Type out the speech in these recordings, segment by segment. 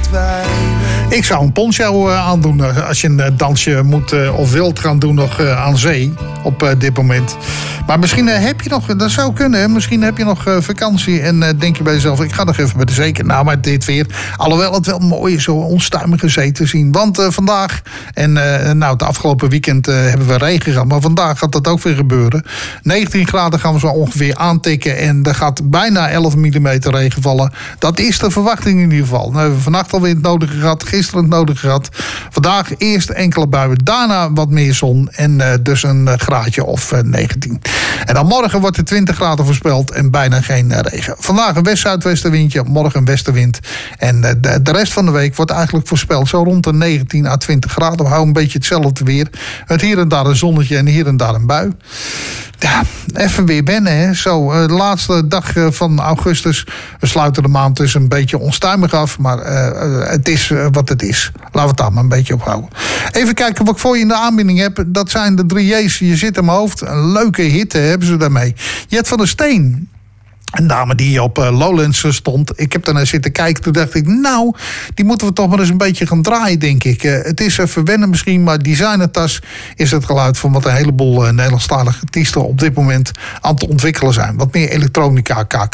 Ik zou een poncho aandoen als je een dansje moet of wilt gaan doen nog aan zee op dit moment. Maar misschien heb je nog, dat zou kunnen, hè? Misschien heb je nog vakantie en denk je bij jezelf, ik ga nog even bij de zee. Nou, maar dit weer, alhoewel het wel mooi is, zo onstuimige zee te zien. Want vandaag en het afgelopen weekend hebben we regen gehad, maar vandaag gaat dat ook weer gebeuren. 19 graden gaan we zo ongeveer aantikken en er gaat bijna 11 mm regen vallen. Dat is de verwachting in ieder geval. Nou, we hebben vannacht alweer het nodige gehad, gisteren het nodige gehad. Vandaag eerst enkele buien, daarna wat meer zon en dus een graadje of 19. En dan morgen wordt er 20 graden voorspeld en bijna geen regen. Vandaag een west-zuidwestenwindje, morgen een westenwind. En de rest van de week wordt eigenlijk voorspeld zo rond de 19 à 20 graden. We houden een beetje hetzelfde weer. Met hier en daar een zonnetje en hier en daar een bui. Ja, even weer wennen, hè. Zo, de laatste dag van augustus. We sluiten de maand dus een beetje onstuimig af. Maar het is wat het is. Laten we het daar maar een beetje op houden. Even kijken wat ik voor je in de aanbieding heb. Dat zijn de 3 J's. Je zit in mijn hoofd. Een leuke hit hebben ze daarmee. Jet van der Steen. Een dame die op Lowlands stond. Ik heb daarnaar zitten kijken. Toen dacht ik, nou, die moeten we toch maar eens een beetje gaan draaien, denk ik. Het is even wennen misschien, maar designertas is het geluid van wat een heleboel Nederlandstalige artiesten op dit moment aan het ontwikkelen zijn. Wat meer elektronica, KK.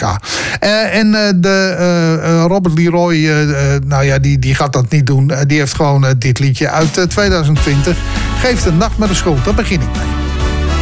Robert Leroy, die gaat dat niet doen. Die heeft gewoon dit liedje uit 2020. Geef de nacht met de schuld. Daar begin ik mee.